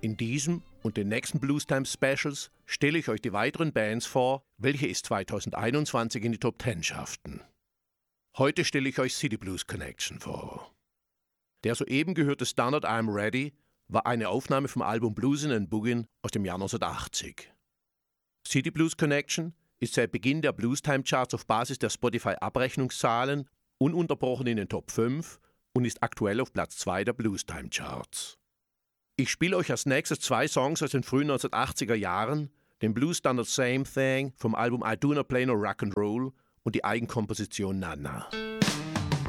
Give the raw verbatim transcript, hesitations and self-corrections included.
In diesem und den nächsten Bluestime Specials stelle ich euch die weiteren Bands vor, welche es zweitausendeinundzwanzig in die Top Ten schafften. Heute stelle ich euch City Blues Connection vor. Der soeben gehörte Standard I'm Ready war eine Aufnahme vom Album Bluesin' and Boogin' aus dem Jahr neunzehnhundertachtzig. City Blues Connection ist seit Beginn der Bluestime Charts auf Basis der Spotify-Abrechnungszahlen ununterbrochen in den Top fünf und ist aktuell auf Platz zwei der Bluestime Charts. Ich spiele euch als nächstes zwei Songs aus den frühen neunzehnhundertachtziger Jahren, den Blues-Standard Same Thing vom Album I Do Not Play No Rock and Roll und die Eigenkomposition Nana.